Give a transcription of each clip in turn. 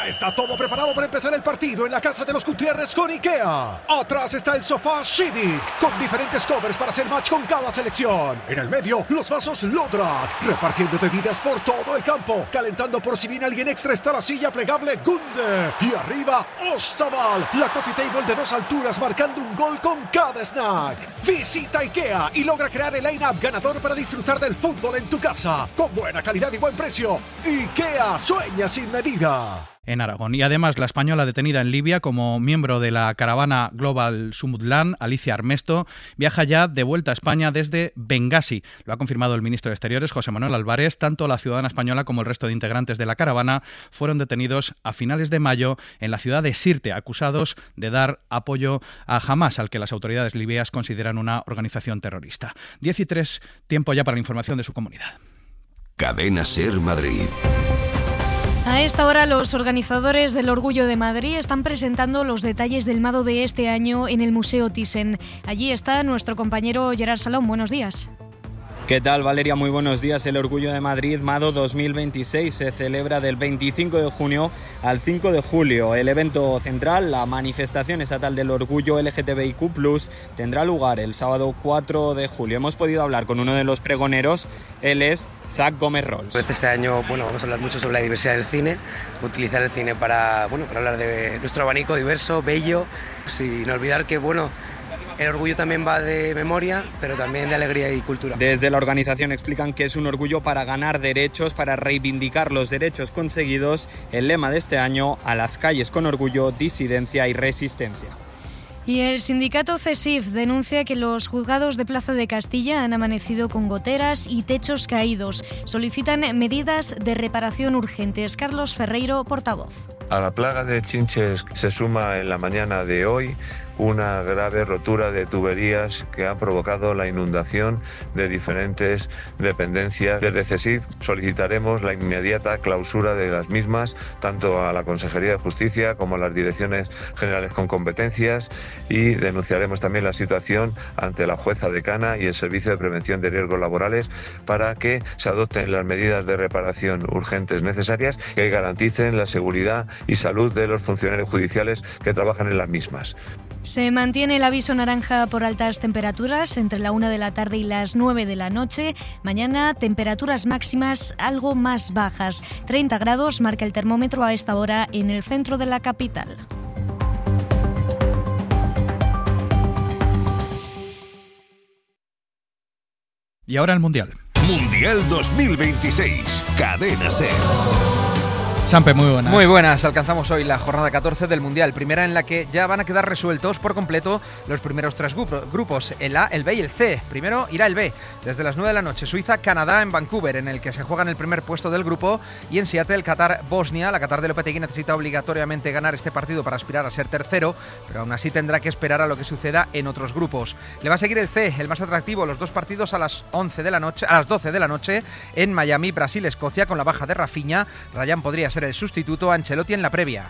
Ya está todo preparado para empezar el partido en la casa de los Gutiérrez con IKEA. Atrás está el sofá Civic, con diferentes covers para hacer match con cada selección. En el medio, los vasos Lodrat, repartiendo bebidas por todo el campo. Calentando por si viene alguien extra está la silla plegable Gunde. Y arriba, Ostaval, la coffee table de 2 alturas marcando un gol con cada snack. Visita IKEA y logra crear el line-up ganador para disfrutar del fútbol en tu casa. Con buena calidad y buen precio. IKEA, sueña sin medida. En Aragón. Y además la española detenida en Libia como miembro de la caravana Global Sumutlan, Alicia Armesto, viaja ya de vuelta a España desde Bengasi. Lo ha confirmado el ministro de Exteriores, José Manuel Álvarez. Tanto la ciudadana española como el resto de integrantes de la caravana fueron detenidos a finales de mayo en la ciudad de Sirte, acusados de dar apoyo a Hamás, al que las autoridades libias consideran una organización terrorista. 10:03, tiempo ya para la información de su comunidad. Cadena SER Madrid. A esta hora los organizadores del Orgullo de Madrid están presentando los detalles del Mado de este año en el Museo Thyssen. Allí está nuestro compañero Gerard Salón. Buenos días. ¿Qué tal, Valeria? Muy buenos días. El Orgullo de Madrid Mado 2026 se celebra del 25 de junio al 5 de julio. El evento central, la manifestación estatal del Orgullo LGTBIQ+, tendrá lugar el sábado 4 de julio. Hemos podido hablar con uno de los pregoneros. Él es Zach Gómez Rolls. Este año vamos a hablar mucho sobre la diversidad del cine, utilizar el cine para hablar de nuestro abanico diverso, bello, sin olvidar que el orgullo también va de memoria, pero también de alegría y cultura. Desde la organización explican que es un orgullo para ganar derechos, para reivindicar los derechos conseguidos. El lema de este año: a las calles con orgullo, disidencia y resistencia. Y el sindicato CESIF denuncia que los juzgados de Plaza de Castilla han amanecido con goteras y techos caídos. Solicitan medidas de reparación urgentes. Carlos Ferreiro, portavoz. A la plaga de chinches se suma en la mañana de hoy una grave rotura de tuberías que ha provocado la inundación de diferentes dependencias. Desde CESIF solicitaremos la inmediata clausura de las mismas, tanto a la Consejería de Justicia como a las direcciones generales con competencias, y denunciaremos también la situación ante la jueza decana y el Servicio de Prevención de Riesgos Laborales para que se adopten las medidas de reparación urgentes necesarias que garanticen la seguridad y salud de los funcionarios judiciales que trabajan en las mismas. Se mantiene el aviso naranja por altas temperaturas entre la 1 de la tarde y las 9 de la noche. Mañana, temperaturas máximas algo más bajas. 30 grados marca el termómetro a esta hora en el centro de la capital. Y ahora el Mundial. Mundial 2026. Cadena SER. Sampe, muy buenas. Muy buenas, alcanzamos hoy la jornada 14 del Mundial, primera en la que ya van a quedar resueltos por completo los primeros 3 grupos, el A, el B y el C. Primero irá el B, desde las 9 de la noche, Suiza-Canadá en Vancouver, en el que se juegan el primer puesto del grupo, y en Seattle, Qatar-Bosnia. La Qatar de Lopetegui necesita obligatoriamente ganar este partido para aspirar a ser tercero, pero aún así tendrá que esperar a lo que suceda en otros grupos. Le va a seguir el C, el más atractivo, los 2 partidos a las 12 de la noche en Miami, Brasil-Escocia, con la baja de Rafinha. Ryan podría ser el sustituto a Ancelotti en la previa.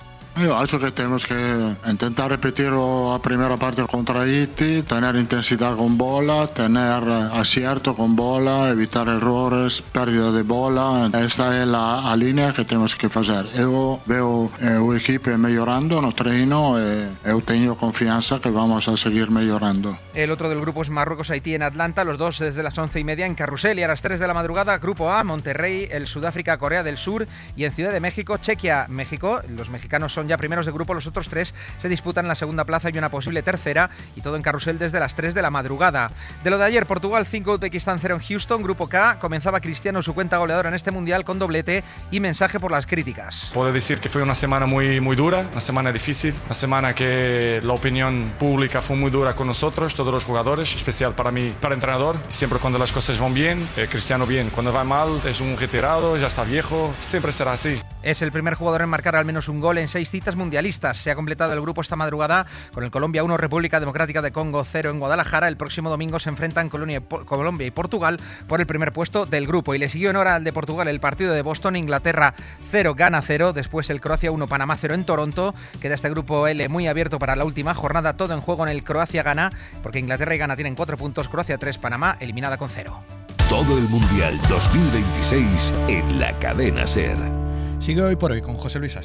Yo acho que tenemos que intentar repetir la primera parte contra Haití, tener intensidad con bola, tener acierto con bola, evitar errores, pérdida de bola. Esta es la línea que tenemos que hacer. Yo veo el equipo mejorando no treino y yo tengo confianza que vamos a seguir mejorando. El otro del grupo es Marruecos-Haití en Atlanta, los dos desde las 11:30 en Carrusel, y a las 3 de la madrugada, Grupo A, Monterrey, el Sudáfrica, Corea del Sur, y en Ciudad de México, Chequia, México. Los mexicanos son ya primeros de grupo, los otros 3 se disputan la segunda plaza y una posible tercera, y todo en Carrusel desde las 3 de la madrugada. De lo de ayer, Portugal 5, Uzbekistán 0 en Houston. Grupo K, comenzaba Cristiano su cuenta goleadora en este Mundial con doblete y mensaje por las críticas. Puedo decir que fue una semana muy dura, una semana difícil, una semana que la opinión pública fue muy dura con nosotros, todos los jugadores, especial para mí, para el entrenador. Siempre cuando las cosas van bien, Cristiano bien, cuando va mal es un retirado, ya está viejo, siempre será así. Es el primer jugador en marcar al menos un gol en 6 citas mundialistas. Se ha completado el grupo esta madrugada con el Colombia 1, República Democrática de Congo 0 en Guadalajara. El próximo domingo se enfrentan Colombia y Portugal por el primer puesto del grupo. Y le siguió en hora al de Portugal el partido de Boston, Inglaterra 0, Ghana 0. Después el Croacia 1, Panamá 0 en Toronto. Queda este grupo L muy abierto para la última jornada. Todo en juego en el Croacia-Ghana, porque Inglaterra y Ghana tienen 4 puntos, Croacia 3, Panamá eliminada con 0. Todo el Mundial 2026 en la Cadena SER. Sigue Hoy por Hoy con José Luis Astre.